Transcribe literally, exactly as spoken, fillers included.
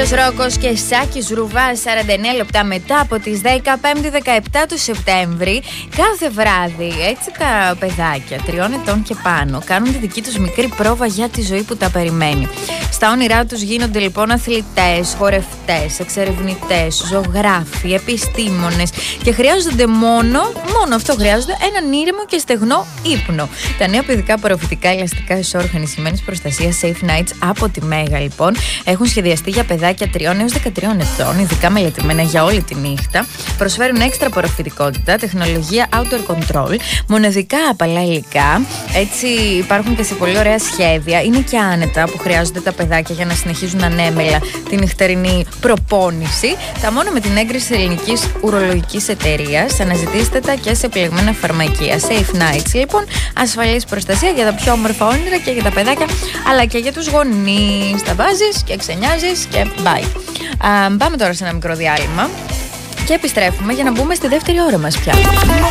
Μιχάλης Ρόκος και Σάκης Ρουβάς, σαράντα εννέα λεπτά μετά από τις δεκαπέντε δεκαεπτά του Σεπτέμβρη. Κάθε βράδυ έτσι τα παιδάκια τριών ετών και πάνω κάνουν τη δική τους μικρή πρόβα για τη ζωή που τα περιμένει. Στα όνειρά τους γίνονται λοιπόν αθλητές, χορευτές, εξερευνητές, ζωγράφοι, επιστήμονες και χρειάζονται μόνο, μόνο αυτό χρειάζονται, έναν ήρεμο και στεγνό ύπνο. Τα νέα παιδικά απορροφητικά ελαστικά ισόρροχα ενισχυμένης προστασίας Safe Nights από τη Μέγα λοιπόν έχουν σχεδιαστεί για παιδάκια τριών έως δεκατρία ετών, ειδικά μελετημένα για όλη τη νύχτα. Προσφέρουν έξτρα απορροφητικότητα, τεχνολογία outdoor control, μοναδικά απαλά υλικά. Έτσι υπάρχουν και σε πολύ ωραία σχέδια. Είναι και άνετα που χρειάζονται τα παιδάκια για να συνεχίζουν ανέμελα τη νυχτερινή προπόνηση. Τα μόνο με την έγκριση της ελληνικής ουρολογικής εταιρείας. Αναζητήστε τα και σε επιλεγμένα φαρμακεία. Safe Nights λοιπόν, ασφαλής προστασία για τα πιο όμορφα όνειρα και για τα παιδάκια, αλλά και για τους γονείς. Τα βάζεις και ξενιάζεις και bye. Α, πάμε τώρα σε ένα μικρό διάλειμμα και επιστρέφουμε για να μπούμε στη δεύτερη ώρα μας πια.